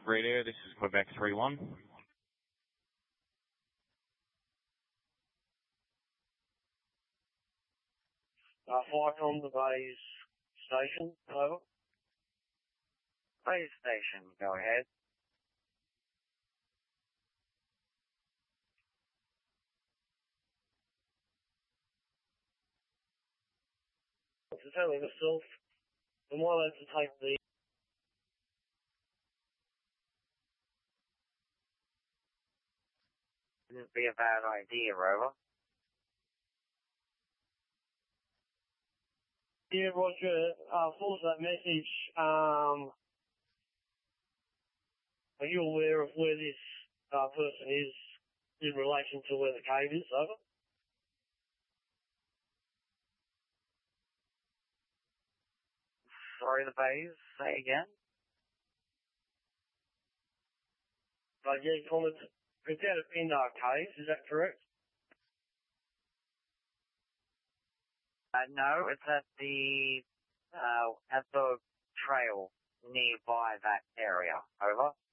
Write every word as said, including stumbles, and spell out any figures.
Radio, this is Quebec three one. Uh, flight on the base station, over. Base station, go ahead. To tell me myself, am I allowed to take the... Wouldn't be a bad idea, Rover. Yeah, Roger, uh, for that message, um, are you aware of where this uh, person is in relation to where the cave is, over? Sorry, the base, say again? Uh, yeah, comment, it's out of Pindar Cave, is that correct? Uh, no, it's at the, uh, at the trail nearby that area. Over.